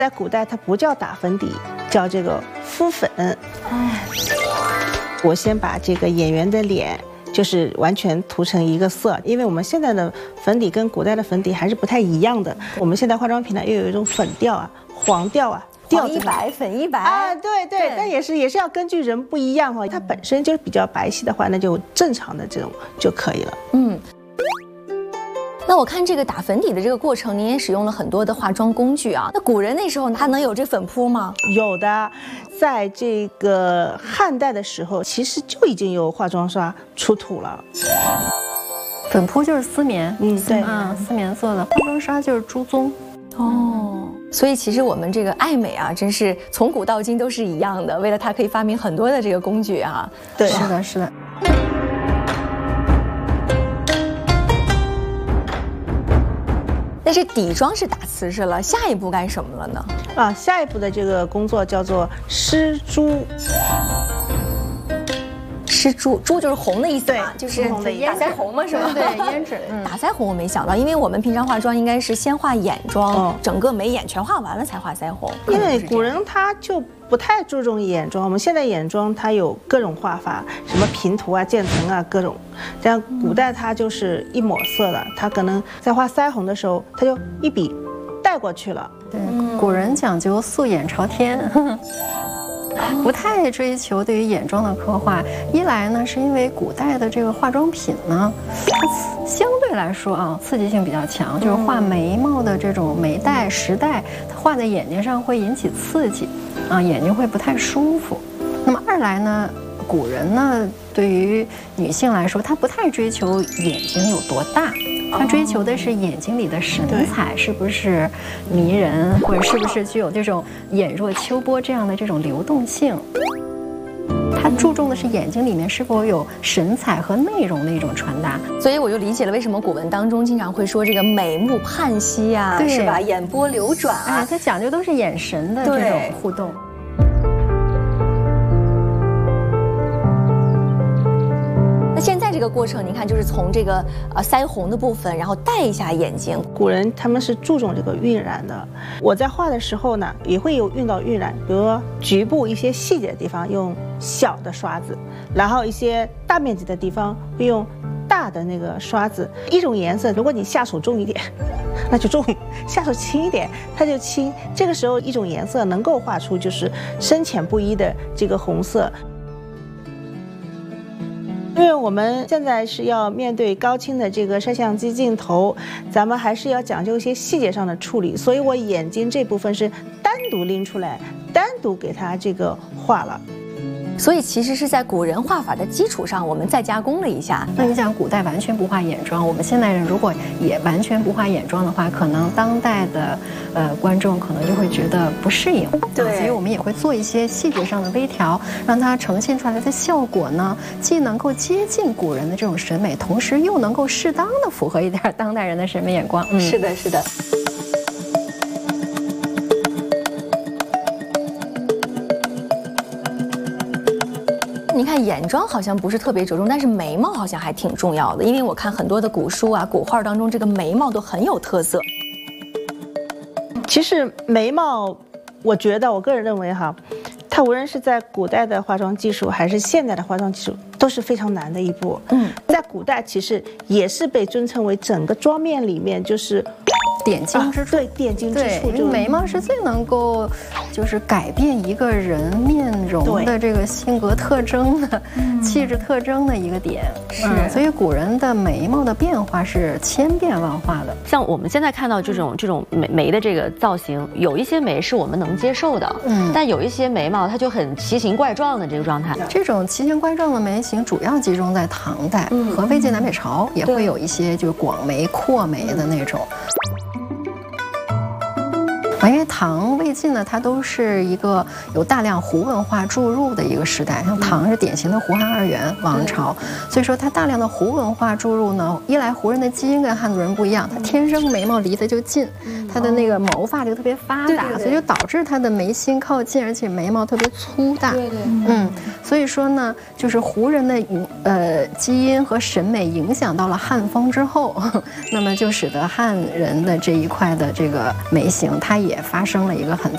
在古代它不叫打粉底，叫这个敷粉。我先把这个演员的脸就是完全涂成一个色，因为我们现在的粉底跟古代的粉底还是不太一样的。我们现在化妆品呢又有一种粉调啊、黄调啊。 黄一白、粉一白啊，对，但也是要根据人不一样哈。它本身就是比较白皙的话，那就正常的这种就可以了。 那我看这个打粉底的这个过程，您也使用了很多的化妆工具啊。那古人那时候他能有这粉扑吗？ 有的，在这个汉代的时候，其实就已经有化妆刷出土了。 粉扑就是丝棉， 对， 丝棉做的。化妆刷就是朱棕。 所以其实我们这个爱美啊，真是从古到今都是一样的。为了它，可以发明很多的这个工具啊。 对， 是的，是的。 但是底妆是打瓷实了，下一步干什么了呢？ 下一步的这个工作叫做施朱。 施朱，朱就是红的意思嘛，就是打腮红嘛，是吧？ 对，胭脂。 打腮红我没想到，因为我们平常化妆应该是先画眼妆，整个眉眼全画完了才画腮红。 因为古人他就不太注重眼妆，我们现在眼妆它有各种画法，什么平涂啊、渐层啊各种。但古代它就是一抹色的，它可能在画腮红的时候，它就一笔带过去了。 对，古人讲究素眼朝天。不太追求对于眼妆的刻画，一来呢是因为古代的这个化妆品呢，它相对来说啊刺激性比较强，就是画眉毛的这种眉黛、石黛，它画在眼睛上会引起刺激，眼睛会不太舒服。那么二来呢，古人呢对于女性来说，她不太追求眼睛有多大。他追求的是眼睛里的神采是不是迷人，或者是不是具有这种眼若秋波这样的这种流动性。他注重的是眼睛里面是否有神采和内容的一种传达。 所以我就理解了为什么古文当中经常会说这个美目盼兮啊，是吧？眼波流转啊， 它讲究都是眼神的这种互动。 现在这个过程，你看，就是从这个腮红的部分，然后带一下眼睛。 古人他们是注重这个晕染的。我在画的时候呢，也会有用到晕染，比如说局部一些细节的地方用小的刷子，然后一些大面积的地方会用大的那个刷子。一种颜色，如果你下手重一点，那就重；下手轻一点，它就轻。这个时候，一种颜色能够画出就是深浅不一的这个红色。因为我们现在是要面对高清的这个摄像机镜头，咱们还是要讲究一些细节上的处理，所以我眼睛这部分是单独拎出来，单独给它这个画了。 所以其实是在古人画法的基础上，我们再加工了一下。 那你讲古代完全不画眼妆，我们现代人如果也完全不画眼妆的话，可能当代的观众可能就会觉得不适应。 对， 所以我们也会做一些细节上的微调，让它呈现出来的效果呢，既能够接近古人的这种审美，同时又能够适当的符合一点当代人的审美眼光。 是的，是的。你看眼妆好像不是特别着重，但是眉毛好像还挺重要的，因为我看很多的古书啊、古画当中，这个眉毛都很有特色。 其实眉毛，我觉得我个人认为哈，它无论是在古代的化妆技术，还是现代的化妆技术，都是非常难的一步。在古代其实也是被尊称为整个妆面里面就是点睛之处。 对，点睛之处。 因为眉毛是最能够就是改变一个人面容的这个性格特征的、气质特征的一个点。所以古人的眉毛的变化是千变万化的。 像我们现在看到这种眉的这个造型，有一些眉是我们能接受的，但有一些眉毛它就很奇形怪状的这个状态。 这种奇形怪状的眉形主要集中在唐代和魏晋南北朝，也会有一些就是广眉、阔眉的那种。因为唐、魏晋呢，它都是一个有大量胡文化注入的一个时代。像唐是典型的胡汉二元王朝，所以说它大量的胡文化注入呢，一来胡人的基因跟汉族人不一样，他天生眉毛离得就近，他的那个毛发就特别发达，所以就导致他的眉心靠近，而且眉毛特别粗大。所以说呢，就是胡人的基因和审美影响到了汉风之后，那么就使得汉人的这一块的这个眉形，它也发生了一个很